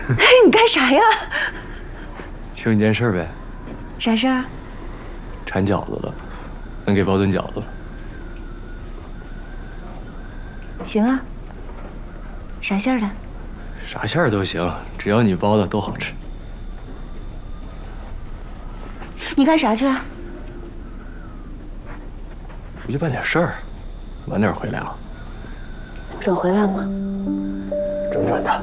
你干啥呀？ 求你件事呗。 啥事儿？ 馋饺子了，能给包顿饺子吗？ 行啊。啥馅儿的？ 啥馅儿都行，只要你包的都好吃。 你干啥去啊？ 出去办点事儿，晚点回来啊。 准回来吗？ 准的。